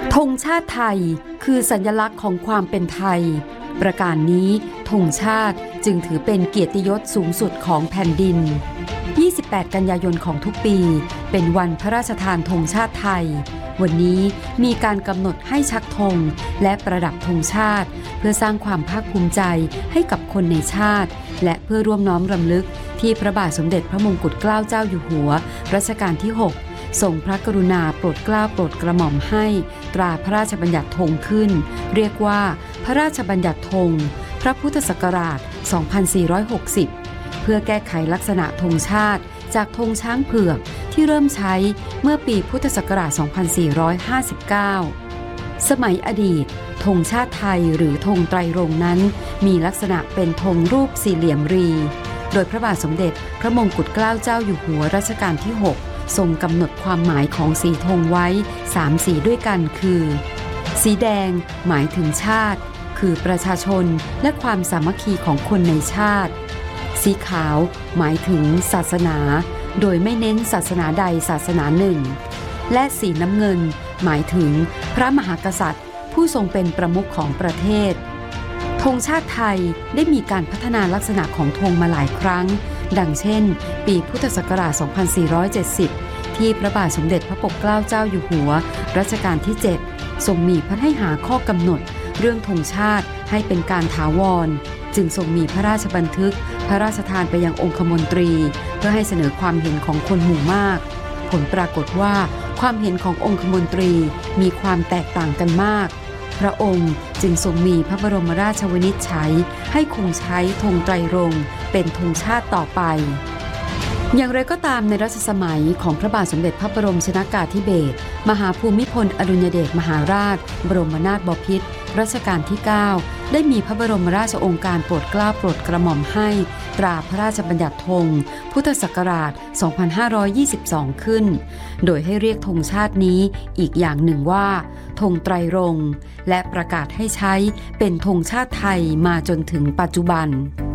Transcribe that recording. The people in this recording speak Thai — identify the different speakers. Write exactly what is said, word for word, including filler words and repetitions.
Speaker 1: ธงชาติไทยคือสัญลักษณ์ของความเป็นไทยประการนี้ธงชาติจึงถือเป็นเกียรติยศสูงสุดของแผ่นดินยี่สิบแปดกันยายนของทุกปีเป็นวันพระราชทานธงชาติไทยวันนี้มีการกำหนดให้ชักธงและประดับธงชาติเพื่อสร้างความภาคภูมิใจให้กับคนในชาติและเพื่อร่วมน้อมรำลึกที่พระบาทสมเด็จพระมงกุฎเกล้าเจ้าอยู่หัวรัชกาลที่หกทรงพระกรุณาโปรดเกล้าโปรดกระหม่อมให้ตราพระราชบัญญัติธงขึ้นเรียกว่าพระราชบัญญัติธงพระพุทธศักราช สองพันสี่ร้อยหกสิบ เพื่อแก้ไขลักษณะธงชาติจากธงช้างเผือกที่เริ่มใช้เมื่อปีพุทธศักราช สองพันสี่ร้อยห้าสิบเก้า สมัยอดีตธงชาติไทยหรือธงไตรรงค์นั้นมีลักษณะเป็นธงรูปสี่เหลี่ยมรีโดยพระบาทสมเด็จพระมงกุฎเกล้าเจ้าอยู่หัวรัชกาลที่หกทรงกำหนดความหมายของสีธงไว้สามสีด้วยกันคือสีแดงหมายถึงชาติคือประชาชนและความสามัคคีของคนในชาติสีขาวหมายถึงศาสนาโดยไม่เน้นศาสนาใดศาสนาหนึ่งและสีน้ำเงินหมายถึงพระมหากษัตริย์ผู้ทรงเป็นประมุขของประเทศธงชาติไทยได้มีการพัฒนาลักษณะของธงมาหลายครั้งดังเช่นปีพุทธศักราช สองพันสี่ร้อยเจ็ดสิบ ที่พระบาทสมเด็จพระปกเกล้าเจ้าอยู่หัวรัชกาลที่ เจ็ด ทรงมีพระให้หาข้อกำหนดเรื่องธงชาติให้เป็นการถาวรจึงทรงมีพระราชบันทึกพระราชทานไปยังองคมนตรีเพื่อให้เสนอความเห็นของคนหมู่มากผลปรากฏว่าความเห็นขององคมนตรีมีความแตกต่างกันมากพระองค์จึงทรงมีพระบรมราชวินิจฉัยให้คงใช้ธงไตรรงค์เป็นธงชาติต่อไปอย่างไรก็ตามในรัชสมัยของพระบาทสมเด็จพระบรมชนกาธิเบศรมหาภูมิพลอดุลยเดชมหาราชบรมนาถบพิตรรัชกาลที่ เก้าได้มีพระบรมราชโองการโปรดเกล้าโปรดกระหม่อมให้ตราพระราชบัญญัติธงพุทธศักราช สองพันห้าร้อยยี่สิบสอง ขึ้นโดยให้เรียกธงชาตินี้อีกอย่างหนึ่งว่าธงไตรรงค์และประกาศให้ใช้เป็นธงชาติไทยมาจนถึงปัจจุบัน